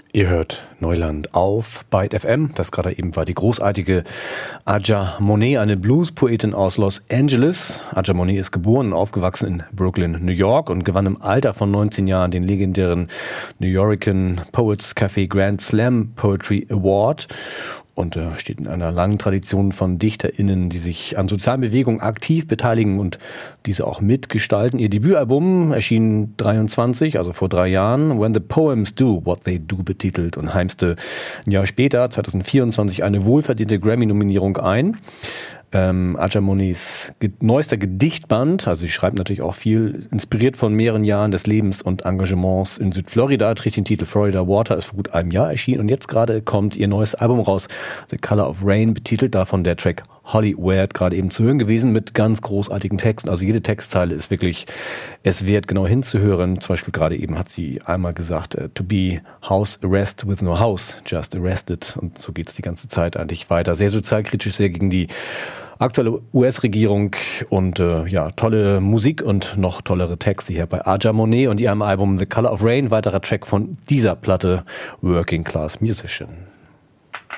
Ihr hört Neuland auf Byte FM. Das gerade eben war die großartige Aja Monet, eine Blues-Poetin aus Los Angeles. Aja Monet ist geboren und aufgewachsen in Brooklyn, New York und gewann im Alter von 19 Jahren den legendären New Yorican Poets Cafe Grand Slam Poetry Award. Und steht in einer langen Tradition von DichterInnen, die sich an sozialen Bewegungen aktiv beteiligen und diese auch mitgestalten. Ihr Debütalbum erschien 23, also vor 3 Jahren, When the Poems Do What They Do betitelt und heimste ein Jahr später, 2024, eine wohlverdiente Grammy-Nominierung ein. Aja Monets neuester Gedichtband, also sie schreibt natürlich auch viel, inspiriert von mehreren Jahren des Lebens und Engagements in Südflorida, trägt den Titel Florida Water, ist vor gut einem Jahr erschienen und jetzt gerade kommt ihr neues Album raus, The Color of Rain, betitelt davon der Track Hollywood, gerade eben zu hören gewesen mit ganz großartigen Texten, also jede Textzeile ist wirklich es wert, genau hinzuhören. Zum Beispiel gerade eben hat sie einmal gesagt, to be house arrest with no house, just arrested, und so geht's die ganze Zeit eigentlich weiter. Sehr sozialkritisch, sehr gegen die aktuelle US-Regierung und tolle Musik und noch tollere Texte hier bei Aja Monet und ihrem Album The Color of Rain, weiterer Track von dieser Platte, Working Class Musician.